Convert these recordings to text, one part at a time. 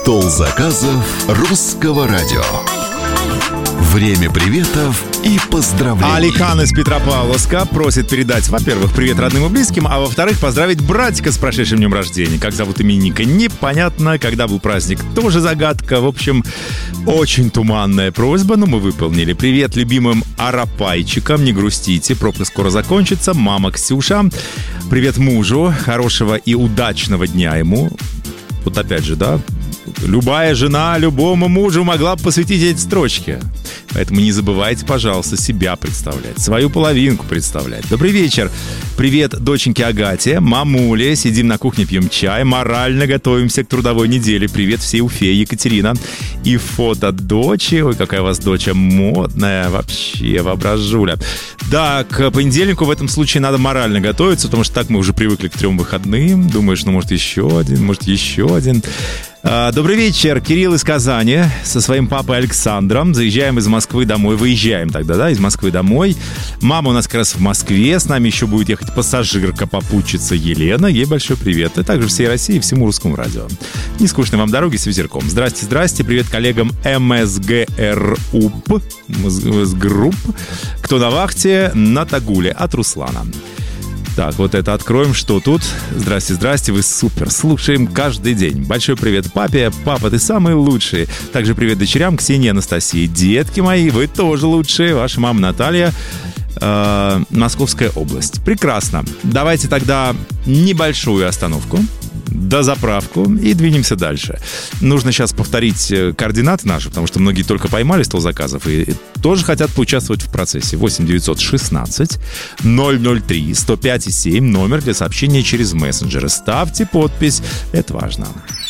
Стол заказов русского радио. Время приветов и поздравлений. Алихан из Петропавловска просит передать, во-первых, привет родным и близким, а во-вторых, поздравить братика с прошедшим днем рождения. Как зовут именинника, непонятно. Когда был праздник, тоже загадка. В общем, очень туманная просьба, но мы выполнили. Привет любимым арапайчикам, не грустите, пробка скоро закончится. Мама Ксюша. Привет мужу, хорошего и удачного дня ему. Вот опять же, да, любая жена любому мужу могла бы посвятить эти строчки. Поэтому не забывайте, пожалуйста, себя представлять, свою половинку представлять. Добрый вечер. Привет доченьке Агате, мамуле. Сидим на кухне, пьем чай, морально готовимся к трудовой неделе. Привет всей Уфе, Екатерина. И фото дочи. Ой, какая у вас доча модная. Вообще, воображуля. Да, к понедельнику в этом случае надо морально готовиться, потому что так мы уже привыкли к 3 выходным. Думаешь, ну, может, еще один. Добрый вечер, Кирилл из Казани со своим папой Александром. Заезжаем из Москвы домой, выезжаем тогда, да, из Москвы домой. Мама у нас как раз в Москве, с нами еще будет ехать пассажирка, попутчица Елена. Ей большой привет. И также всей России и всему русскому радио. Не скучной вам дороги с ветерком. Здрасте, привет коллегам МСГРУП, МСГРУП. Кто на вахте? На Тагуле от Руслана. Так, вот это откроем. Что тут? Здрасте, вы супер. Слушаем каждый день. Большой привет папе. Папа, ты самый лучший. Также привет дочерям Ксении, Анастасии. Детки мои, вы тоже лучшие. Ваша мама Наталья. Московская область. Прекрасно. Давайте тогда небольшую остановку, дозаправку и двинемся дальше. Нужно сейчас повторить координаты наши, потому что многие только поймали стол заказов и тоже хотят поучаствовать в процессе. 8 916 003 105 7 номер для сообщения через мессенджеры. Ставьте подпись, это важно.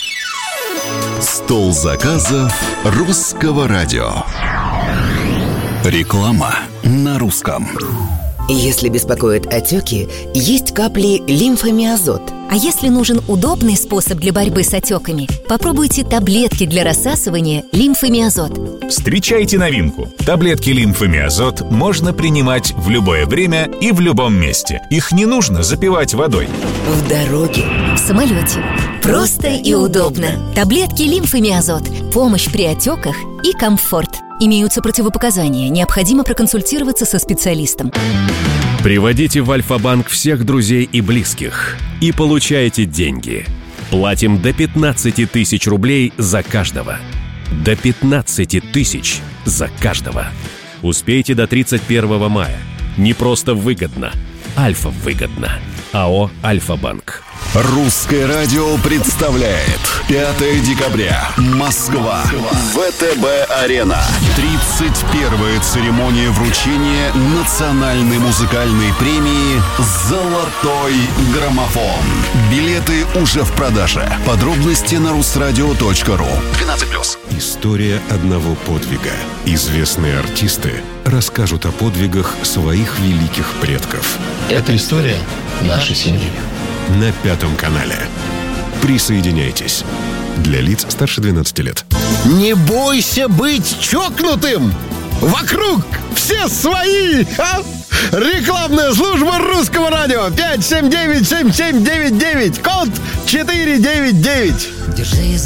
Стол заказов русского радио. Реклама на русском. Если беспокоят отеки, есть капли лимфомиазот. А если нужен удобный способ для борьбы с отеками, попробуйте таблетки для рассасывания лимфомиазот. Встречайте новинку. Таблетки лимфомиазот можно принимать в любое время и в любом месте. Их не нужно запивать водой. В дороге, в самолете. Просто и удобно. Таблетки лимфомиазот. Помощь при отеках и комфорт. Имеются противопоказания. Необходимо проконсультироваться со специалистом. Приводите в Альфа-банк всех друзей и близких и получайте деньги. Платим до 15 тысяч рублей за каждого. До 15 тысяч за каждого. Успейте до 31 мая. Не просто выгодно. Альфа выгодно. АО «Альфа-банк». Русское радио представляет 5 декабря. Москва. ВТБ-арена. 31-я церемония вручения национальной музыкальной премии «Золотой граммофон». Билеты уже в продаже. Подробности на russradio.ru. 12+. История одного подвига. Известные артисты расскажут о подвигах своих великих предков. Это история нашей семьи. На 5 канале. Присоединяйтесь. Для лиц старше 12 лет. Не бойся быть чокнутым! Вокруг все свои! Рекламная служба русского радио. 579-7799. Код 499. Держи